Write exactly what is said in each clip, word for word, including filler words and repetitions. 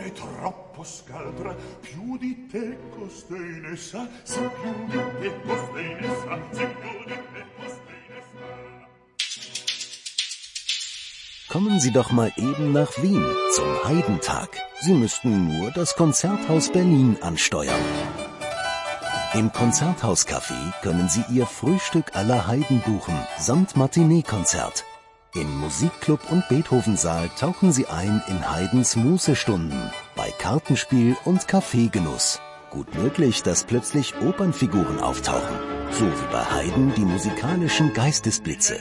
è troppo scaltra, più di te costei ne sa, se più di te costei ne sa, se più di te costei ne sa. Kommen Sie doch mal eben nach Wien zum Heidentag. Sie müssten nur das Konzerthaus Berlin ansteuern. Im Konzerthaus-Café können Sie Ihr Frühstück aller Heiden buchen, samt Matinee-Konzert. Im Musikclub und Beethovensaal tauchen Sie ein in Haydns Mußestunden, bei Kartenspiel und Kaffeegenuss. Gut möglich, dass plötzlich Opernfiguren auftauchen, so wie bei Haydn die musikalischen Geistesblitze.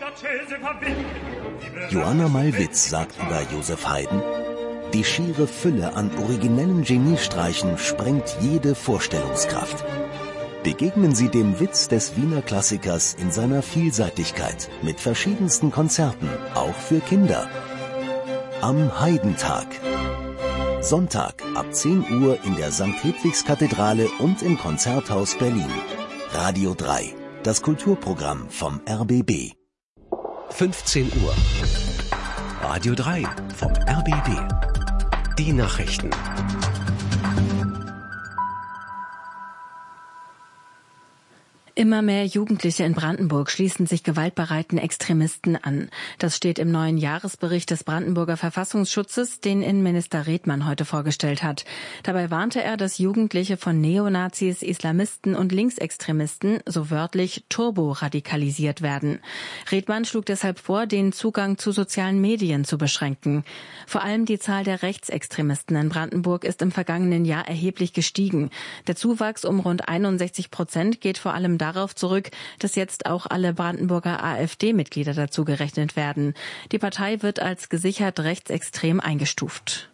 Joanna Malwitz sagt über Joseph Haydn: Die schiere Fülle an originellen Geniestreichen sprengt jede Vorstellungskraft. Begegnen Sie dem Witz des Wiener Klassikers in seiner Vielseitigkeit mit verschiedensten Konzerten, auch für Kinder. Am Heidentag. Sonntag ab zehn Uhr in der Sankt Hedwigs-Kathedrale und im Konzerthaus Berlin. Radio drei, das Kulturprogramm vom R B B. fünfzehn Uhr. Radio drei vom R B B. Die Nachrichten. Immer mehr Jugendliche in Brandenburg schließen sich gewaltbereiten Extremisten an. Das steht im neuen Jahresbericht des Brandenburger Verfassungsschutzes, den Innenminister Redmann heute vorgestellt hat. Dabei warnte er, dass Jugendliche von Neonazis, Islamisten und Linksextremisten, so wörtlich, turboradikalisiert werden. Redmann schlug deshalb vor, den Zugang zu sozialen Medien zu beschränken. Vor allem die Zahl der Rechtsextremisten in Brandenburg ist im vergangenen Jahr erheblich gestiegen. Der Zuwachs um rund einundsechzig Prozent geht vor allem darauf zurück, dass jetzt auch alle Brandenburger AfD-Mitglieder dazu gerechnet werden. Die Partei wird als gesichert rechtsextrem eingestuft.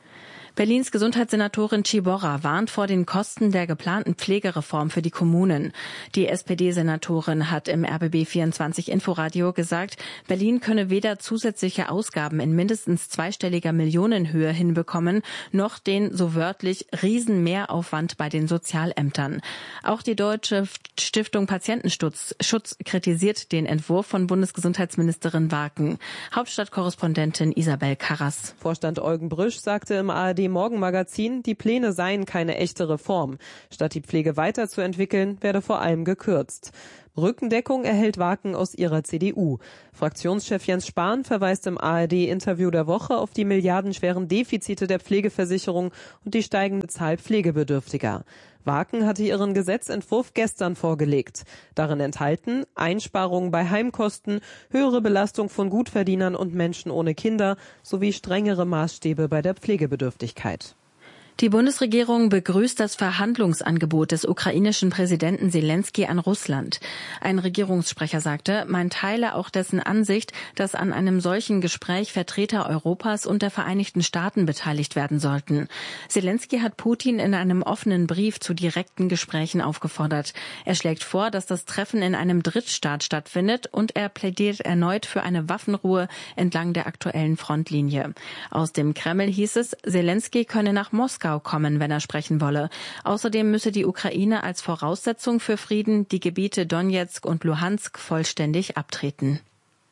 Berlins Gesundheitssenatorin Ciborra warnt vor den Kosten der geplanten Pflegereform für die Kommunen. Die S P D-Senatorin hat im R B B vierundzwanzig Inforadio gesagt, Berlin könne weder zusätzliche Ausgaben in mindestens zweistelliger Millionenhöhe hinbekommen, noch den, so wörtlich, Riesenmehraufwand bei den Sozialämtern. Auch die Deutsche Stiftung Patientenschutz Schutz kritisiert den Entwurf von Bundesgesundheitsministerin Warken. Hauptstadtkorrespondentin Isabel Karras. Vorstand Eugen Brüsch sagte im A R D Morgenmagazin, die Pläne seien keine echte Reform. Statt die Pflege weiterzuentwickeln, werde vor allem gekürzt. Rückendeckung erhält Warken aus ihrer C D U. Fraktionschef Jens Spahn verweist im A R D-Interview der Woche auf die milliardenschweren Defizite der Pflegeversicherung und die steigende Zahl Pflegebedürftiger. Warken hatte ihren Gesetzentwurf gestern vorgelegt. Darin enthalten Einsparungen bei Heimkosten, höhere Belastung von Gutverdienern und Menschen ohne Kinder sowie strengere Maßstäbe bei der Pflegebedürftigkeit. Die Bundesregierung begrüßt das Verhandlungsangebot des ukrainischen Präsidenten Selenskyj an Russland. Ein Regierungssprecher sagte, man teile auch dessen Ansicht, dass an einem solchen Gespräch Vertreter Europas und der Vereinigten Staaten beteiligt werden sollten. Selenskyj hat Putin in einem offenen Brief zu direkten Gesprächen aufgefordert. Er schlägt vor, dass das Treffen in einem Drittstaat stattfindet, und er plädiert erneut für eine Waffenruhe entlang der aktuellen Frontlinie. Aus dem Kreml hieß es, Selenskyj könne nach Moskau kommen, wenn er sprechen wolle. Außerdem müsse die Ukraine als Voraussetzung für Frieden die Gebiete Donetsk und Luhansk vollständig abtreten.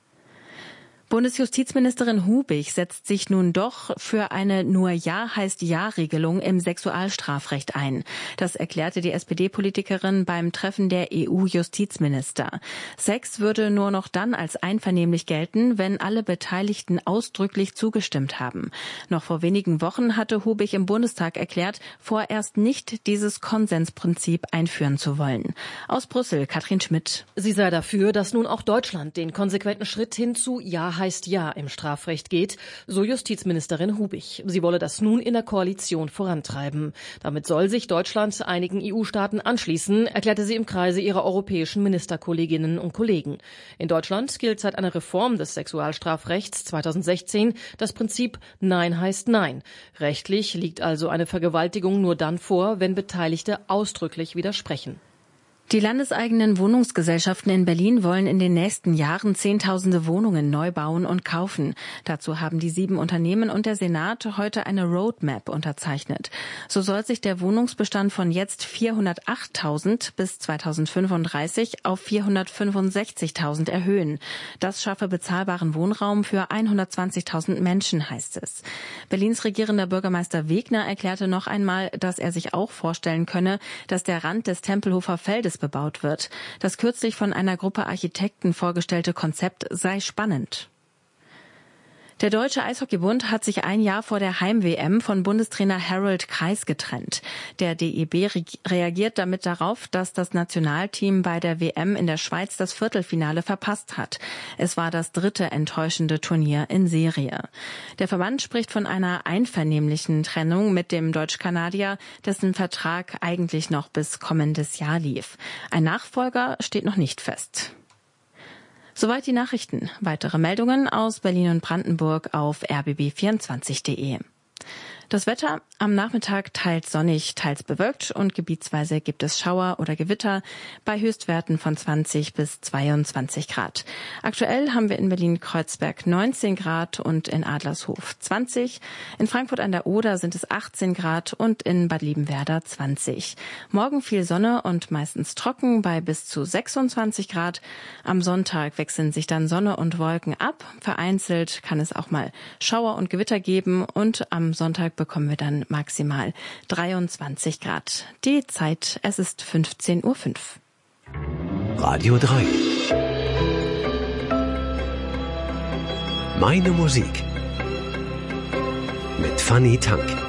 Bundesjustizministerin Hubig setzt sich nun doch für eine nur Ja heißt Ja-Regelung im Sexualstrafrecht ein. Das erklärte die S P D-Politikerin beim Treffen der E U-Justizminister. Sex würde nur noch dann als einvernehmlich gelten, wenn alle Beteiligten ausdrücklich zugestimmt haben. Noch vor wenigen Wochen hatte Hubig im Bundestag erklärt, vorerst nicht dieses Konsensprinzip einführen zu wollen. Aus Brüssel, Katrin Schmidt. Sie sei dafür, dass nun auch Deutschland den konsequenten Schritt hin zu Ja heißt Ja im Strafrecht geht, so Justizministerin Hubig. Sie wolle das nun in der Koalition vorantreiben. Damit soll sich Deutschland einigen E U-Staaten anschließen, erklärte sie im Kreise ihrer europäischen Ministerkolleginnen und Kollegen. In Deutschland gilt seit einer Reform des Sexualstrafrechts zweitausendsechzehn das Prinzip Nein heißt Nein. Rechtlich liegt also eine Vergewaltigung nur dann vor, wenn Beteiligte ausdrücklich widersprechen. Die landeseigenen Wohnungsgesellschaften in Berlin wollen in den nächsten Jahren Zehntausende Wohnungen neu bauen und kaufen. Dazu haben die sieben Unternehmen und der Senat heute eine Roadmap unterzeichnet. So soll sich der Wohnungsbestand von jetzt vierhundertachttausend bis zweitausendfünfunddreißig auf vierhundertfünfundsechzigtausend erhöhen. Das schaffe bezahlbaren Wohnraum für hundertzwanzigtausend Menschen, heißt es. Berlins regierender Bürgermeister Wegner erklärte noch einmal, dass er sich auch vorstellen könne, dass der Rand des Tempelhofer Feldes bebaut wird. Das kürzlich von einer Gruppe Architekten vorgestellte Konzept sei spannend. Der Deutsche Eishockeybund hat sich ein Jahr vor der Heim-W M von Bundestrainer Harold Kreis getrennt. Der D E B re- reagiert damit darauf, dass das Nationalteam bei der W M in der Schweiz das Viertelfinale verpasst hat. Es war das dritte enttäuschende Turnier in Serie. Der Verband spricht von einer einvernehmlichen Trennung mit dem Deutsch-Kanadier, dessen Vertrag eigentlich noch bis kommendes Jahr lief. Ein Nachfolger steht noch nicht fest. Soweit die Nachrichten. Weitere Meldungen aus Berlin und Brandenburg auf r b b vierundzwanzig punkt de. Das Wetter am Nachmittag teils sonnig, teils bewölkt und gebietsweise gibt es Schauer oder Gewitter bei Höchstwerten von zwanzig bis zweiundzwanzig Grad. Aktuell haben wir in Berlin-Kreuzberg neunzehn Grad und in Adlershof zwanzig. In Frankfurt an der Oder sind es achtzehn Grad und in Bad Liebenwerda zwanzig. Morgen viel Sonne und meistens trocken bei bis zu sechsundzwanzig Grad. Am Sonntag wechseln sich dann Sonne und Wolken ab. Vereinzelt kann es auch mal Schauer und Gewitter geben und am Sonntag bekommen wir dann maximal dreiundzwanzig Grad. Die Zeit, es ist fünfzehn Uhr fünf. Radio drei. Meine Musik. Mit Fanny Tank.